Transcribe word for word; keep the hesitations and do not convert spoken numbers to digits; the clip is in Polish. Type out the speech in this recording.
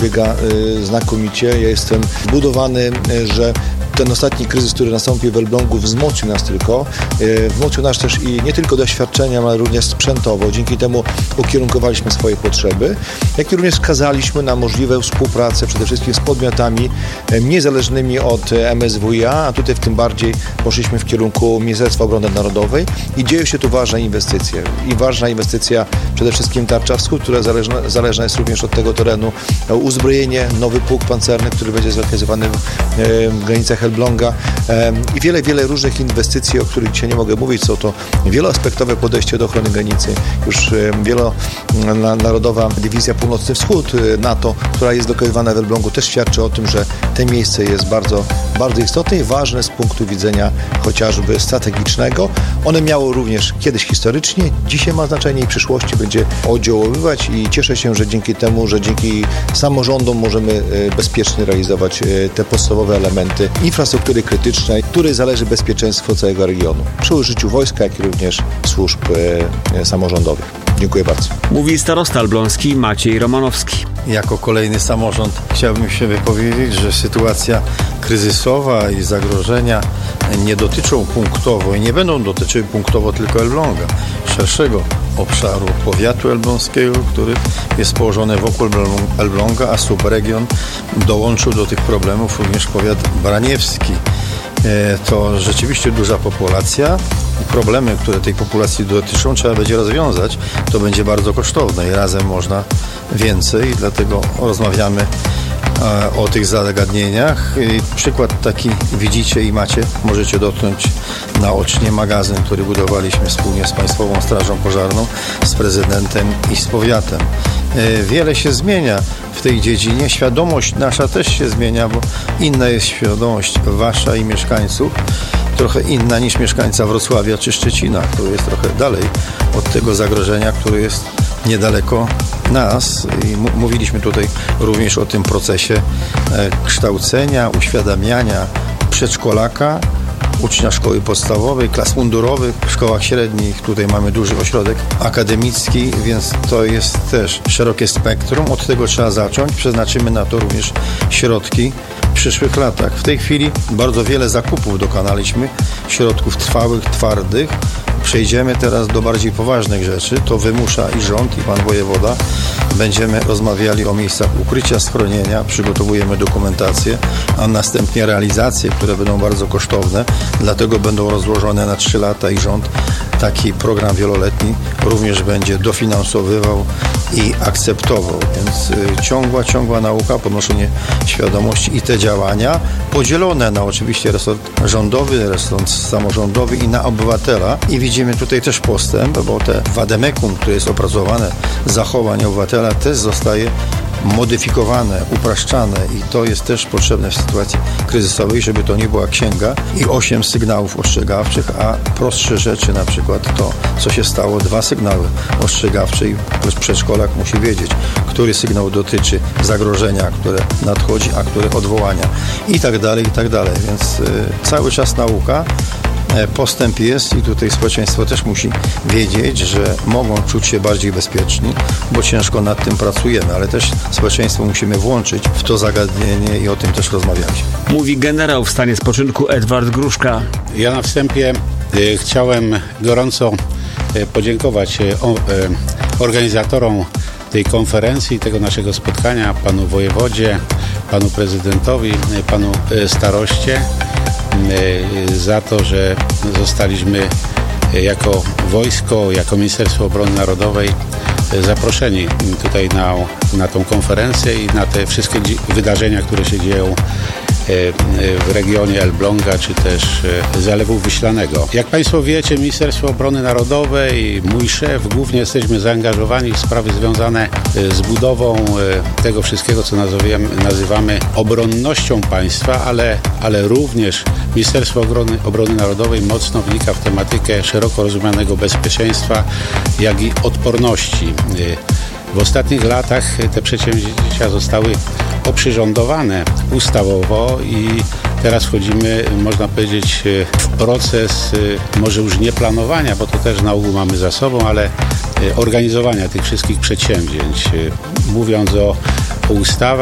przebiega znakomicie. Ja jestem zbudowany, że ten ostatni kryzys, który nastąpił w Elblągu, wzmocnił nas tylko. Wzmocnił nas też i nie tylko doświadczeniem, ale również sprzętowo. Dzięki temu ukierunkowaliśmy swoje potrzeby, jak i również wskazaliśmy na możliwe współpracę przede wszystkim z podmiotami niezależnymi od M S W i A, a tutaj w tym bardziej poszliśmy w kierunku Ministerstwa Obrony Narodowej i dzieją się tu ważne inwestycje. I ważna inwestycja przede wszystkim Tarcza Wschód, która zależna, zależna jest również od tego terenu. Uzbrojenie, nowy pułk pancerny, który będzie zlokalizowany w, w granicach Elbląga i wiele, wiele różnych inwestycji, o których dzisiaj nie mogę mówić. Są to wieloaspektowe podejście do ochrony granicy. Już wielonarodowa Dywizja Północny Wschód NATO, która jest zlokalizowana w Elblągu, też świadczy o tym, że to miejsce jest bardzo, bardzo istotne i ważne z punktu widzenia chociażby strategicznego. One miało również kiedyś historycznie, dzisiaj ma znaczenie i w przyszłości będzie oddziaływać i cieszę się, że dzięki temu, że dzięki samorządom możemy bezpiecznie realizować te podstawowe elementy infrastruktury krytycznej, której zależy bezpieczeństwo całego regionu. Przy użyciu wojska, jak i również służb samorządowych. Dziękuję bardzo. Mówi starosta elbląski Maciej Romanowski. Jako kolejny samorząd chciałbym się wypowiedzieć, że sytuacja kryzysowa i zagrożenia nie dotyczą punktowo i nie będą dotyczyły punktowo tylko Elbląga, szerszego obszaru powiatu elbląskiego, który jest położony wokół Elbląga, a subregion dołączył do tych problemów również powiat braniewski. To rzeczywiście duża populacja i problemy, które tej populacji dotyczą, trzeba będzie rozwiązać. To będzie bardzo kosztowne i razem można więcej, dlatego rozmawiamy o tych zagadnieniach. Przykład taki widzicie i macie, możecie dotknąć naocznie magazyn, który budowaliśmy wspólnie z Państwową Strażą Pożarną, z prezydentem i z powiatem. Wiele się zmienia w tej dziedzinie. Świadomość nasza też się zmienia, bo inna jest świadomość wasza i mieszkańców, trochę inna niż mieszkańca Wrocławia czy Szczecina, który jest trochę dalej od tego zagrożenia, które jest niedaleko nas. I m- mówiliśmy tutaj również o tym procesie e, kształcenia, uświadamiania przedszkolaka, ucznia szkoły podstawowej, klas mundurowych, w szkołach średnich. Tutaj mamy duży ośrodek akademicki, więc to jest też szerokie spektrum. Od tego trzeba zacząć. Przeznaczymy na to również środki w przyszłych latach. W tej chwili bardzo wiele zakupów dokonaliśmy, środków trwałych, twardych. Przejdziemy teraz do bardziej poważnych rzeczy. To wymusza i rząd, i pan wojewoda. Będziemy rozmawiali o miejscach ukrycia, schronienia, przygotowujemy dokumentację, a następnie realizacje, które będą bardzo kosztowne, dlatego będą rozłożone na trzy lata i rząd taki program wieloletni również będzie dofinansowywał i akceptował. Więc y, ciągła, ciągła nauka, podnoszenie świadomości i te działania podzielone na oczywiście resort rządowy, resort samorządowy i na obywatela. I widzimy tutaj też postęp, bo te wademekum, które jest opracowane, zachowań obywatela też zostaje modyfikowane, upraszczane i to jest też potrzebne w sytuacji kryzysowej, żeby to nie była księga i osiem sygnałów ostrzegawczych, a prostsze rzeczy, na przykład to, co się stało, dwa sygnały ostrzegawcze i przedszkolak musi wiedzieć, który sygnał dotyczy zagrożenia, które nadchodzi, a które odwołania i tak dalej, i tak dalej. Więc y, cały czas nauka. Postęp jest i tutaj społeczeństwo też musi wiedzieć, że mogą czuć się bardziej bezpieczni, bo ciężko nad tym pracujemy, ale też społeczeństwo musimy włączyć w to zagadnienie i o tym też rozmawiać. Mówi generał w stanie spoczynku Edward Gruszka. Ja na wstępie y, chciałem gorąco y, podziękować y, o, y, organizatorom tej konferencji, tego naszego spotkania, panu wojewodzie, panu prezydentowi, y, panu y, staroście, za to, że zostaliśmy jako wojsko, jako Ministerstwo Obrony Narodowej zaproszeni tutaj na, na tą konferencję i na te wszystkie wydarzenia, które się dzieją w regionie Elbląga, czy też Zalewu Wiślanego. Jak Państwo wiecie, Ministerstwo Obrony Narodowej, mój szef, głównie jesteśmy zaangażowani w sprawy związane z budową tego wszystkiego, co nazywamy, nazywamy obronnością państwa, ale, ale również Ministerstwo Obrony, Obrony Narodowej mocno wnika w tematykę szeroko rozumianego bezpieczeństwa, jak i odporności. W ostatnich latach te przedsięwzięcia zostały oprzyrządowane ustawowo i teraz wchodzimy, można powiedzieć, w proces może już nie planowania, bo to też na ogół mamy za sobą, ale organizowania tych wszystkich przedsięwzięć. Mówiąc o, o ustawach,